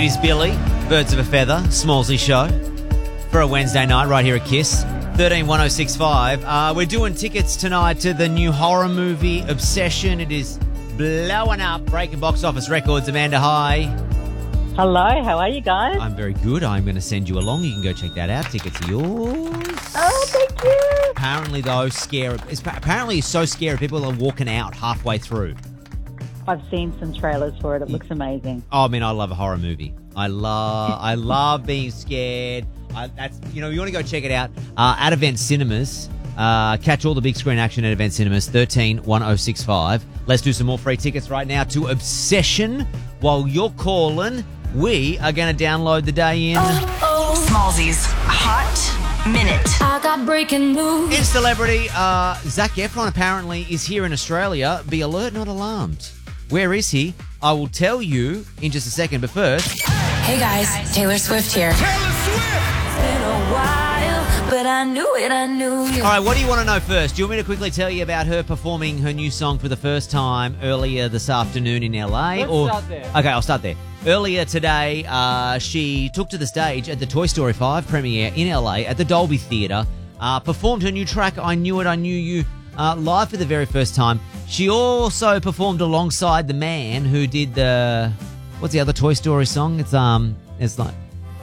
It is Billy, Birds of a Feather, Smallsy Show, for a Wednesday night right here at KISS. 131065. We're doing tickets tonight to the new horror movie, Obsession. It is blowing up, breaking box office records. Amanda, hi. Hello, how are you guys? I'm very good. I'm going to send you along. You can go check that out. Tickets are yours. Oh, thank you. Apparently, though, apparently it's so scary, people are walking out halfway through. I've seen some trailers for it. It looks amazing. Oh, I mean, I love a horror movie. I love being scared. You want to go check it out at Event Cinemas. Catch all the big screen action at Event Cinemas, 131065. Let's do some more free tickets right now to Obsession. While you're calling, we are going to download the day in. Smallsy's Hot Minute. I got breaking news. In celebrity, Zac Efron apparently is here in Australia. Be alert, not alarmed. Where is he? I will tell you in just a second, but first... Hey guys, Taylor Swift here. It's been a while, but I knew it, I knew you. All right, what do you want to know first? Do you want me to quickly tell you about her performing her new song for the first time earlier this afternoon in LA? Start there. Okay, I'll start there. Earlier today, she took to the stage at the Toy Story 5 premiere in LA at the Dolby Theatre, performed her new track, I Knew It, I Knew You, live for the very first time. She also performed alongside the man who did the... What's the other Toy Story song? It's like...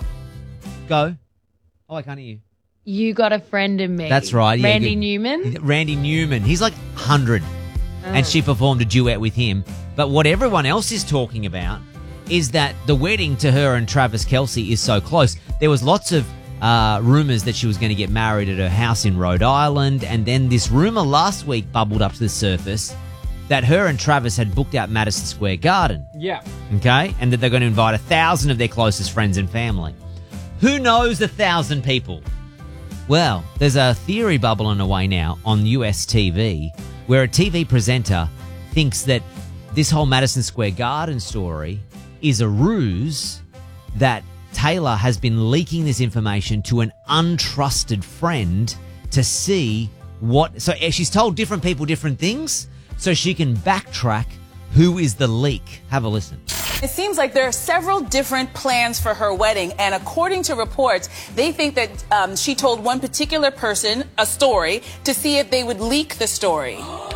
Go. Oh, I can't hear you. You Got a Friend in Me. That's right. Yeah, Randy good. Newman. Randy Newman. He's like 100. And she performed a duet with him. But what everyone else is talking about is that the wedding to her and Travis Kelce is so close. There was lots of rumours that she was going to get married at her house in Rhode Island. And then this rumour last week bubbled up to the surface that her and Travis had booked out Madison Square Garden. Yeah. Okay? And that they're going to invite 1,000 of their closest friends and family. Who knows 1,000 people? Well, there's a theory bubbling away now on US TV where a TV presenter thinks that this whole Madison Square Garden story is a ruse, that Taylor has been leaking this information to an untrusted friend to see what... So she's told different people different things so she can backtrack who is the leak. Have a listen. It seems like there are several different plans for her wedding, and according to reports, they think that she told one particular person a story to see if they would leak the story.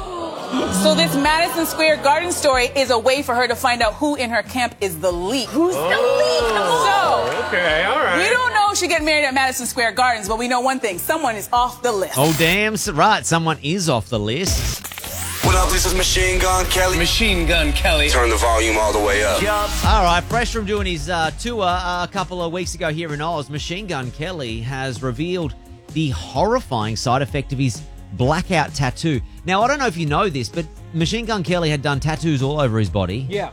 So this Madison Square Garden story is a way for her to find out who in her camp is the leak. Who's the leak? So, okay, all right. we don't know if she get married at Madison Square Gardens, but we know one thing. Someone is off the list. Oh, damn right. Someone is off the list. What up, this is Machine Gun Kelly. Machine Gun Kelly. Turn the volume all the way up. All right, fresh from doing his tour a couple of weeks ago here in Oz, Machine Gun Kelly has revealed the horrifying side effect of his blackout tattoo. Now, I don't know if you know this, but Machine Gun Kelly had done tattoos all over his body. Yeah.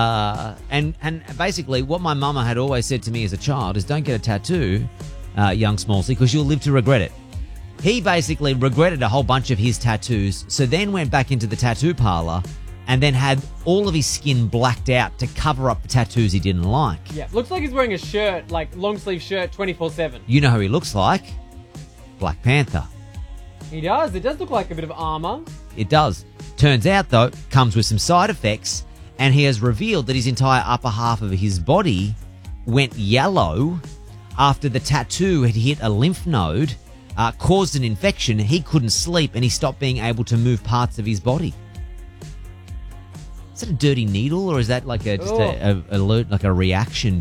And basically what my mama had always said to me as a child is don't get a tattoo, young Smallsy, because you'll live to regret it. He basically regretted a whole bunch of his tattoos, so then went back into the tattoo parlor and then had all of his skin blacked out to cover up the tattoos he didn't like. Yeah, looks like he's wearing a shirt, like long sleeve shirt, 24/7. You know who he looks like? Black Panther. He does. It does look like a bit of armor. It does. Turns out, though, comes with some side effects, and he has revealed that his entire upper half of his body went yellow after the tattoo had hit a lymph node, caused an infection. He couldn't sleep, and he stopped being able to move parts of his body. Is that a dirty needle, or is that like a reaction